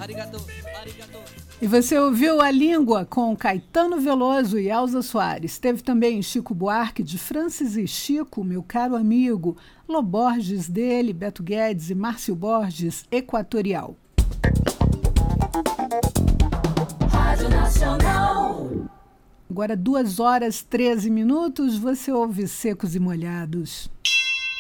E você ouviu A Língua com Caetano Veloso e Elza Soares. Teve também Chico Buarque, de Francis e Chico, Meu Caro Amigo, Lô Borges dele, Beto Guedes e Márcio Borges, Equatorial. Rádio Nacional. Agora 2h13, você ouve Secos e Molhados.